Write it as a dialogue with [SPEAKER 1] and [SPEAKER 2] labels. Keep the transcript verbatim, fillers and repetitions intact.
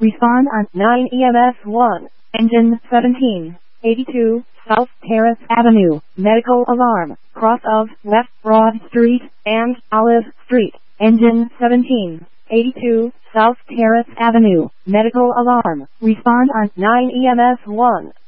[SPEAKER 1] Respond on nine E M S one. Engine seventeen eighty-two, South Terrace Avenue. Medical alarm. Cross of West Broad Street and Olive Street. Engine seventeen eighty-two, South Terrace Avenue. Medical alarm. Respond on nine E M S one.